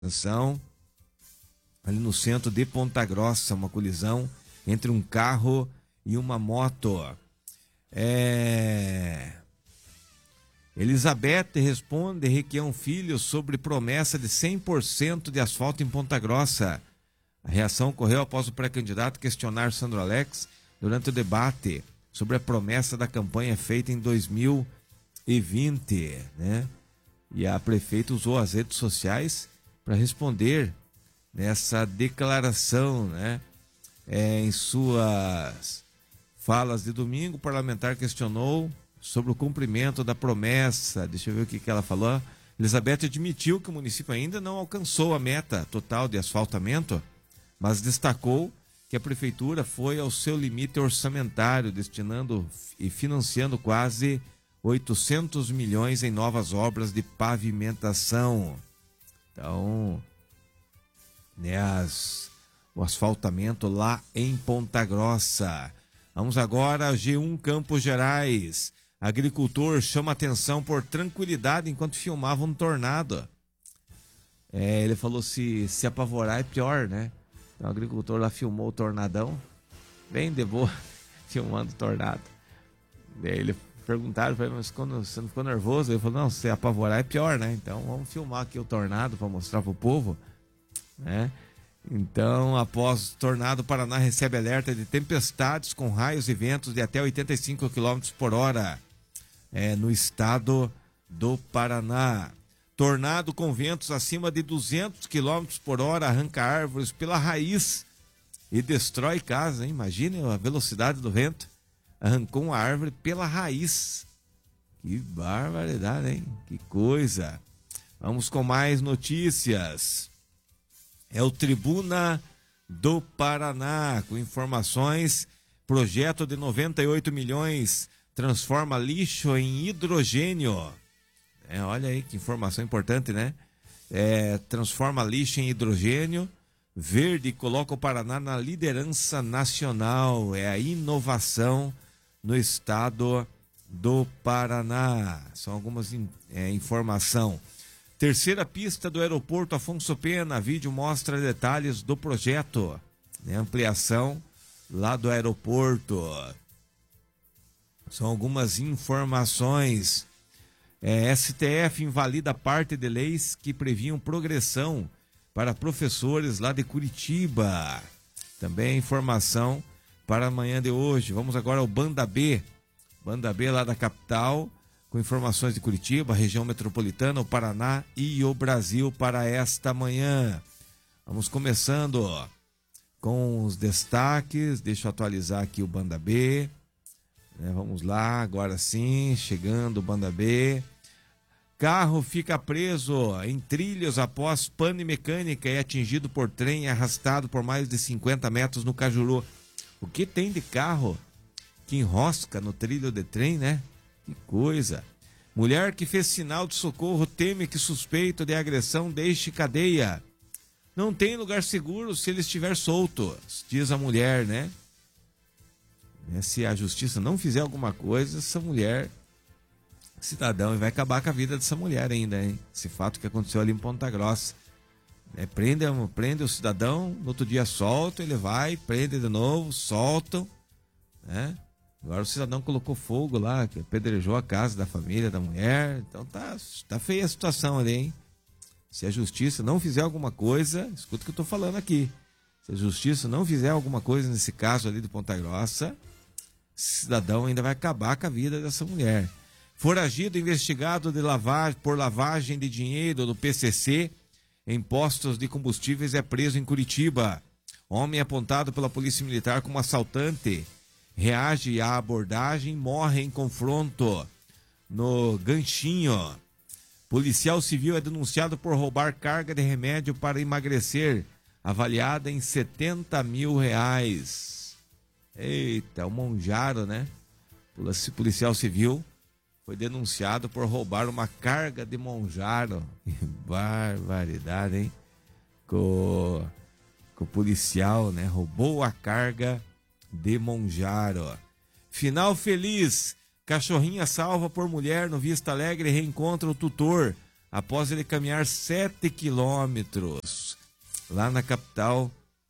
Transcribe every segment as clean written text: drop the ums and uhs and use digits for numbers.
Atenção, ali no centro de Ponta Grossa, uma colisão entre um carro e uma moto. Elizabeth responde Requião Filho sobre promessa de 100% de asfalto em Ponta Grossa. A reação ocorreu após o pré-candidato questionar Sandro Alex durante o debate sobre a promessa da campanha feita em 2020, né? E a prefeita usou as redes sociais para responder nessa declaração, né? Em suas falas de domingo, o parlamentar questionou sobre o cumprimento da promessa. Deixa eu ver o que ela falou. Elizabeth admitiu que o município ainda não alcançou a meta total de asfaltamento, mas destacou que a prefeitura foi ao seu limite orçamentário, destinando e financiando quase 800 milhões em novas obras de pavimentação. Então, né, o asfaltamento lá em Ponta Grossa. Vamos agora a G1 Campos Gerais. Agricultor chama atenção por tranquilidade enquanto filmava um tornado. Ele falou se apavorar é pior, né? Então o agricultor lá filmou o tornadão, bem de boa, filmando o tornado. Daí ele perguntaram para ele, mas quando você não ficou nervoso? Ele falou, não, se apavorar é pior, né? Então vamos filmar aqui o tornado para mostrar pro povo, né? Então, após o tornado, o Paraná recebe alerta de tempestades com raios e ventos de até 85 km por hora no estado do Paraná. Tornado com ventos acima de 200 km por hora arranca árvores pela raiz e destrói casas, hein? Imagine a velocidade do vento. Arrancou uma árvore pela raiz. Que barbaridade, hein? Que coisa. Vamos com mais notícias. É o Tribuna do Paraná, com informações. Projeto de 98 milhões transforma lixo em hidrogênio. Olha aí que informação importante, né? Transforma lixo em hidrogênio. Verde coloca o Paraná na liderança nacional. É a inovação no estado do Paraná. São algumas informações. Terceira pista do aeroporto Afonso Pena. Vídeo mostra detalhes do projeto. Ampliação lá do aeroporto. São algumas informações. STF invalida parte de leis que previam progressão para professores lá de Curitiba. Também informação para amanhã de hoje. Vamos agora ao Banda B. Banda B lá da capital, com informações de Curitiba, região metropolitana, o Paraná e o Brasil para esta manhã. Vamos começando com os destaques. Deixa eu atualizar aqui o Banda B. Vamos lá, agora sim, chegando o Banda B. Carro fica preso em trilhos após pane mecânica e é atingido por trem arrastado por mais de 50 metros no Cajuru. O que tem de carro que enrosca no trilho de trem, né? Que coisa. Mulher que fez sinal de socorro teme que suspeito de agressão deixe cadeia. Não tem lugar seguro se ele estiver solto, diz a mulher, né? Se a justiça não fizer alguma coisa, essa mulher, cidadão, vai acabar com a vida dessa mulher ainda, hein? Esse fato que aconteceu ali em Ponta Grossa. Prende o cidadão, no outro dia solta, ele vai, prende de novo, soltam, né? Agora o cidadão colocou fogo lá, que apedrejou a casa da família da mulher. Então tá feia a situação ali, hein? Se a justiça não fizer alguma coisa, escuta o que eu tô falando aqui. Se a justiça não fizer alguma coisa nesse caso ali de Ponta Grossa, esse cidadão ainda vai acabar com a vida dessa mulher. Foragido investigado por lavagem de dinheiro do PCC em postos de combustíveis é preso em Curitiba. Homem apontado pela Polícia Militar como assaltante reage à abordagem e morre em confronto no Ganchinho. Policial civil é denunciado por roubar carga de remédio para emagrecer, avaliada em R$70 mil. Eita, o Monjaro, né? Policial civil foi denunciado por roubar uma carga de Monjaro. Barbaridade, hein? Com o policial, né? Roubou a carga de Monjaro. Final feliz. Cachorrinha salva por mulher no Vista Alegre reencontra o tutor. após ele caminhar 7 quilômetros lá na capital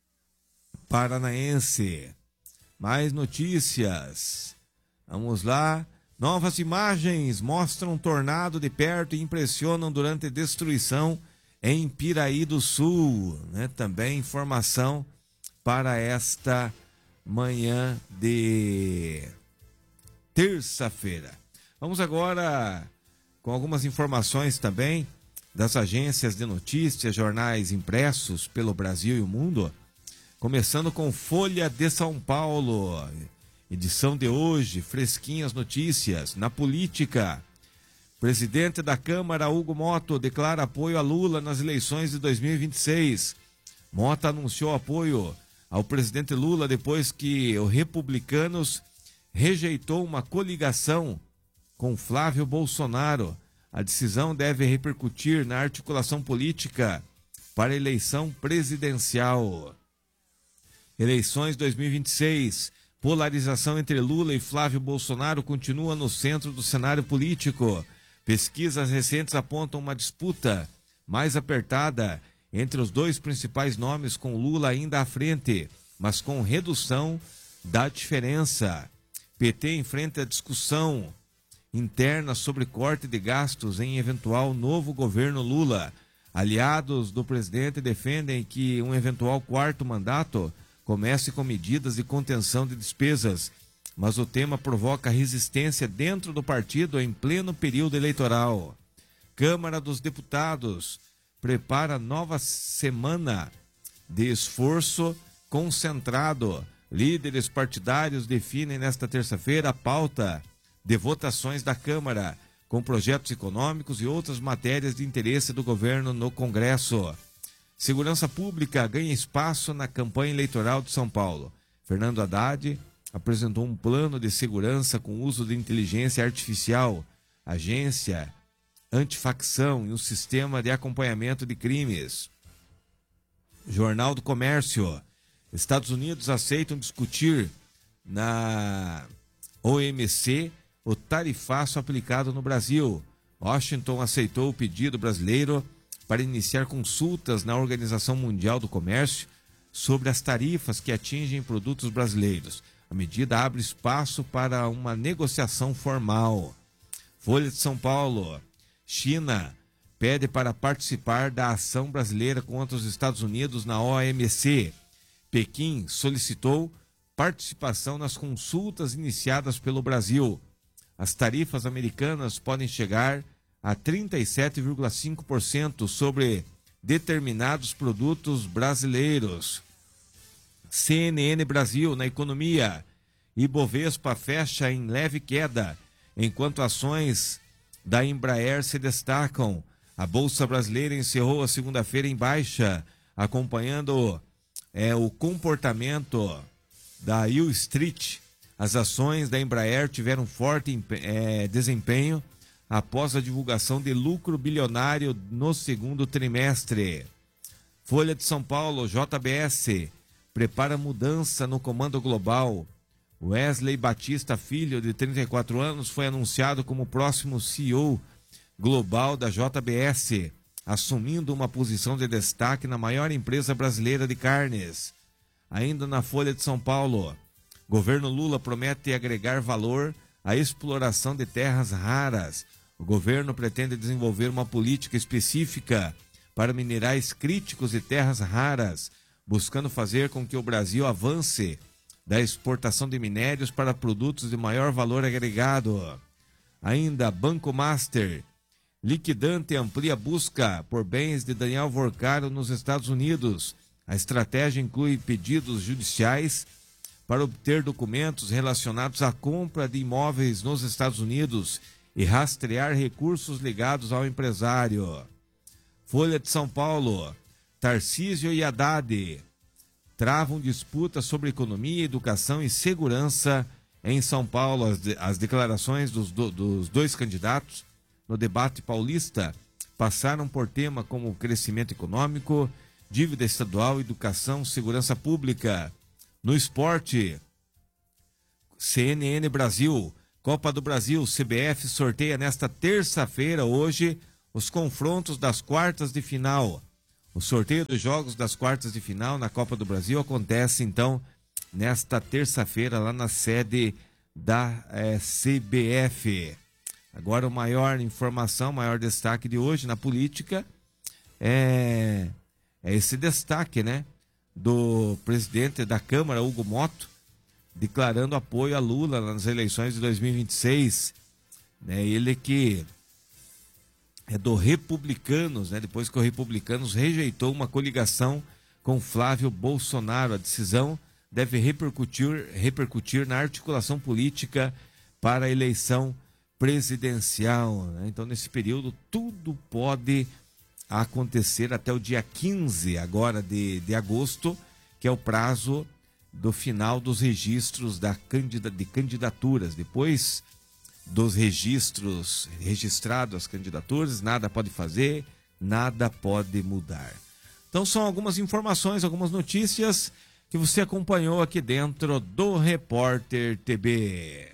paranaense. Mais notícias. Vamos lá. Novas imagens mostram um tornado de perto e impressionam durante destruição em Piraí do Sul. Também informação para esta manhã de terça-feira. Vamos agora com algumas informações também das agências de notícias, jornais impressos pelo Brasil e o mundo. Começando com Folha de São Paulo, edição de hoje, fresquinhas notícias. Na política, presidente da Câmara, Hugo Mota, declara apoio a Lula nas eleições de 2026. Mota anunciou apoio ao presidente Lula depois que o Republicanos rejeitou uma coligação com Flávio Bolsonaro. A decisão deve repercutir na articulação política para a eleição presidencial. Eleições 2026. Polarização entre Lula e Flávio Bolsonaro continua no centro do cenário político. Pesquisas recentes apontam uma disputa mais apertada entre os dois principais nomes, com Lula ainda à frente, mas com redução da diferença. PT enfrenta discussão interna sobre corte de gastos em eventual novo governo Lula. Aliados do presidente defendem que um eventual quarto mandato comece com medidas de contenção de despesas, mas o tema provoca resistência dentro do partido em pleno período eleitoral. Câmara dos Deputados prepara nova semana de esforço concentrado. Líderes partidários definem nesta terça-feira a pauta de votações da Câmara, com projetos econômicos e outras matérias de interesse do governo no Congresso. Segurança Pública ganha espaço na campanha eleitoral de São Paulo. Fernando Haddad apresentou um plano de segurança com uso de inteligência artificial, agência antifacção e um sistema de acompanhamento de crimes. Jornal do Comércio. Estados Unidos aceitam discutir na OMC o tarifaço aplicado no Brasil. Washington aceitou o pedido brasileiro para iniciar consultas na Organização Mundial do Comércio sobre as tarifas que atingem produtos brasileiros. A medida abre espaço para uma negociação formal. Folha de São Paulo. China pede para participar da ação brasileira contra os Estados Unidos na OMC. Pequim solicitou participação nas consultas iniciadas pelo Brasil. As tarifas americanas podem chegar a 37,5% sobre determinados produtos brasileiros. CNN Brasil, na economia. Ibovespa fecha em leve queda, enquanto ações da Embraer se destacam. A Bolsa Brasileira encerrou a segunda-feira em baixa, acompanhando o comportamento da Wall Street. As ações da Embraer tiveram forte desempenho após a divulgação de lucro bilionário no segundo trimestre. Folha de São Paulo, JBS, prepara mudança no comando global. Wesley Batista Filho, de 34 anos, foi anunciado como próximo CEO global da JBS, assumindo uma posição de destaque na maior empresa brasileira de carnes. Ainda na Folha de São Paulo, governo Lula promete agregar valor à exploração de terras raras. O governo pretende desenvolver uma política específica para minerais críticos e terras raras, buscando fazer com que o Brasil avance da exportação de minérios para produtos de maior valor agregado. Ainda, Banco Master. Liquidante amplia busca por bens de Daniel Vorcaro nos Estados Unidos. A estratégia inclui pedidos judiciais para obter documentos relacionados à compra de imóveis nos Estados Unidos e rastrear recursos ligados ao empresário. Folha de São Paulo. Tarcísio e Haddad travam disputa sobre economia, educação e segurança em São Paulo. As declarações dos dois candidatos no debate paulista passaram por tema como crescimento econômico, dívida estadual, educação, segurança pública. No esporte, CNN Brasil, Copa do Brasil, CBF sorteia nesta terça-feira, hoje, os confrontos das quartas de final. O sorteio dos jogos das quartas de final na Copa do Brasil acontece, então, nesta terça-feira, lá na sede da CBF. Agora, o maior informação, maior destaque de hoje na política é esse destaque, né, do presidente da Câmara, Hugo Motto, declarando apoio a Lula nas eleições de 2026. Ele que é do Republicanos, né? Depois que o Republicanos rejeitou uma coligação com Flávio Bolsonaro. A decisão deve repercutir na articulação política para a eleição presidencial, né? Então, nesse período, tudo pode acontecer até o dia 15 agora de agosto, que é o prazo do final dos registros de candidaturas. Depois dos registros, registradas as candidaturas, nada pode fazer, nada pode mudar. Então são algumas informações, algumas notícias que você acompanhou aqui dentro do Repórter TB.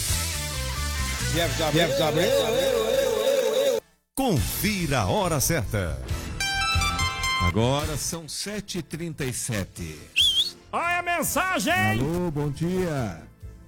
Confira a hora certa. Agora são 7h37. Olha a mensagem! Alô, bom dia.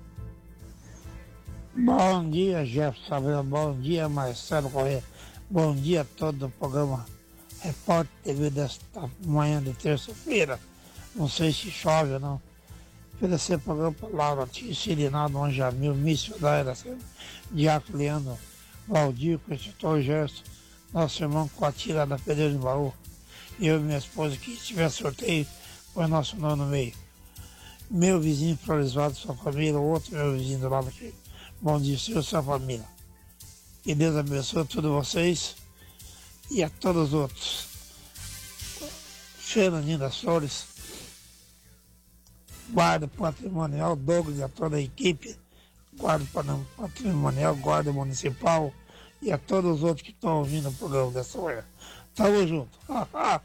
Bom dia, Jefferson. Bom dia, Marcelo Corrêa. Bom dia a todo o programa Repórter TV desta manhã de terça-feira. Não sei se chove ou não. Oferecer programa para Laura Tio, Cirinaldo, Anjamil, Mício da Era, Diaco Leandro, Valdir, Constitutor Gerson, nosso irmão Coatira da Pedreira de Baú. Eu e minha esposa, que tiver sorteio, põe nosso nome no meio. Meu vizinho Floresvaldo, sua família, outro meu vizinho do lado aqui. Bom dia, senhor e sua família. Que Deus abençoe a todos vocês e a todos os outros. Fernandinho das Flores, guarda patrimonial, Douglas e a toda a equipe, guarda patrimonial, guarda municipal e a todos os outros que estão ouvindo o programa dessa manhã. Tamo junto. Tá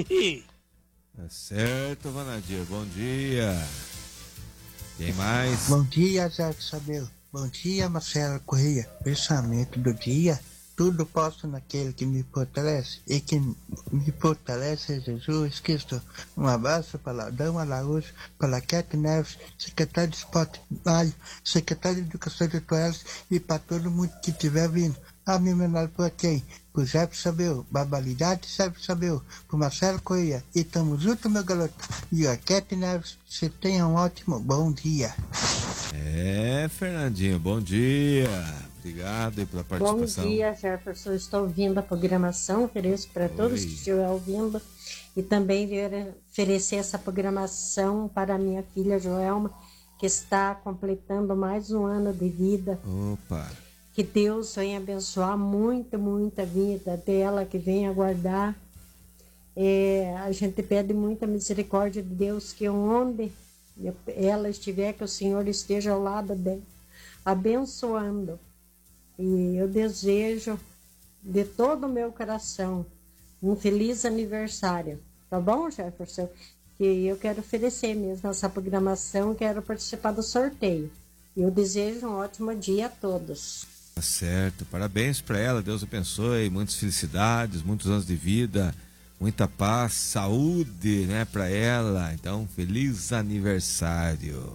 certo, Vanadir. Bom dia. Quem mais? Bom dia, Zé Sabel. Bom dia, Marcelo Corrêa. Pensamento do dia. Tudo posso naquele que me fortalece. E que me fortalece é Jesus Cristo. Um abraço para Laudão Araújo, para Kete Neves, secretário de Esporte Mário, secretário de Educação de Toelas e para todo mundo que estiver vindo. A minha menor por quem? Pro Zé Sabel, Barbaridade Zé Sabel, pro Marcelo Corrêa. E tamo junto, meu garoto. E a Kete Neves, você tenha um ótimo bom dia. Fernandinho, bom dia. Obrigado aí pela participação. Bom dia, Jefferson. Estou ouvindo a programação, ofereço para todos que estiverem ouvindo e também oferecer essa programação para a minha filha Joelma, que está completando mais um ano de vida. Opa! Que Deus venha abençoar muito, muita vida dela, que venha guardar. A gente pede muita misericórdia de Deus, que onde ela estiver, que o Senhor esteja ao lado dela, abençoando. E eu desejo de todo o meu coração um feliz aniversário. Tá bom, Jefferson? Que eu quero oferecer mesmo essa programação, quero participar do sorteio. Eu desejo um ótimo dia a todos. Tá certo, parabéns para ela, Deus abençoe, muitas felicidades, muitos anos de vida, muita paz, saúde, né, para ela. Então, feliz aniversário.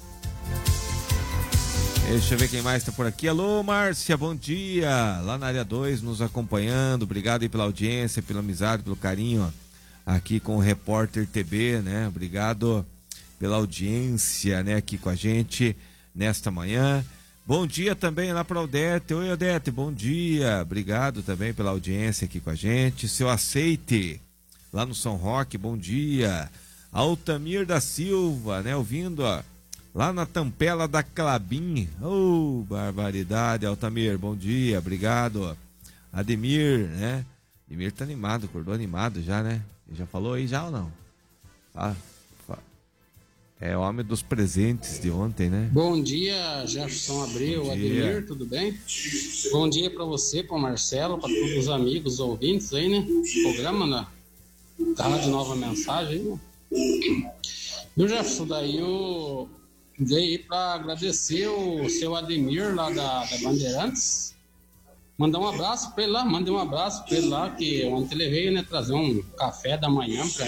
Deixa eu ver quem mais tá por aqui. Alô, Márcia, bom dia. Lá na área 2, nos acompanhando. Obrigado aí pela audiência, pela amizade, pelo carinho, ó, aqui com o Repórter TB, né? Obrigado pela audiência, né, aqui com a gente nesta manhã. Bom dia também lá para Odete. Oi, Odete, bom dia. Obrigado também pela audiência aqui com a gente. Seu Aceite, lá no São Roque, bom dia. Altamir da Silva, né, ouvindo, ó, lá na Tampela da Clabim. Oh, barbaridade, Altamir, bom dia, obrigado. Ademir, né? Ademir tá animado, acordou animado já, né? Já falou aí já ou não? É o homem dos presentes de ontem, né? Bom dia, Jefferson Abreu, Ademir, tudo bem? Bom dia para você, para o Marcelo, para todos os amigos, os ouvintes aí, né? Programa, né? Tá de nova mensagem, né? E o Jefferson, daí eu veio para agradecer o seu Ademir lá da Bandeirantes, Mandar um abraço pra ele lá, mandei um abraço pra ele lá, que ontem ele veio, né, trazer um café da manhã pra